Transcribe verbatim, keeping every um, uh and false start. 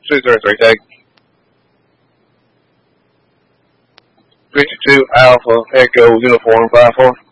two zero three, tag. fifty-two Alpha Echo Uniform five four.